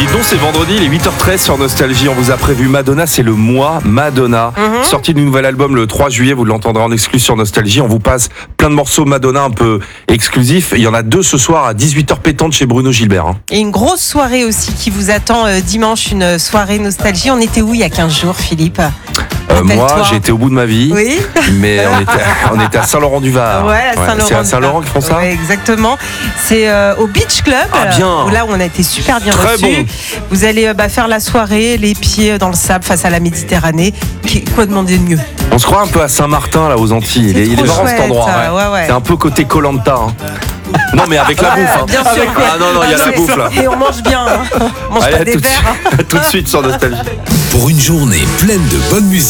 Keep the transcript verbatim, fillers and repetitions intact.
Dites donc, c'est vendredi, il est huit heures treize sur Nostalgie. On vous a prévu Madonna, c'est le mois Madonna. Mm-hmm. Sortie du nouvel album le trois juillet, vous l'entendrez en exclu sur Nostalgie. On vous passe plein de morceaux Madonna un peu exclusifs. Il y en a deux ce soir à dix-huit heures pétantes chez Bruno Gilbert. Hein. Et une grosse soirée aussi qui vous attend euh, dimanche, une soirée Nostalgie. On était où il y a quinze jours, Philippe? Euh, moi, j'ai été au bout de ma vie, oui. mais on était, on était à Saint-Laurent-du-Var. Ouais, à Saint-Laurent. Ouais, c'est à Saint-Laurent qu'ils font ça. Ouais, exactement. C'est euh, au Beach Club, ah, bien. là où on a été super bien Très reçus. Bon. Vous allez euh, bah, faire la soirée, les pieds dans le sable face à la Méditerranée. Quoi demander de mieux? On se croit un peu à Saint-Martin, là, aux Antilles. C'est il est, il est marrant chouette, cet endroit. Ouais. Ouais, ouais. C'est un peu côté Koh-Lanta. Hein. Non, mais avec la ouais, bouffe. Hein. Bien sûr. Ah non, non, il y a la bouffe là. Et on mange bien. Hein. On mange Allez, pas des tout verres. De, tout de suite sur Nostalgie. Pour une journée pleine de bonne musique.